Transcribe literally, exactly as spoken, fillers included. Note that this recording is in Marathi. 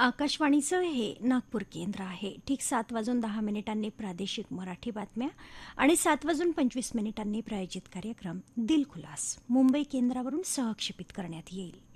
आकाशवाणीचं हे नागपूर केंद्र आहे. ठीक सात वाजून दहा मिनिटांनी प्रादेशिक मराठी बातम्या आणि सात वाजून पंचवीस मिनिटांनी प्रायोजित कार्यक्रम दिल खुलास मुंबई केंद्रावरून सहक्षेपित करण्यात येईल.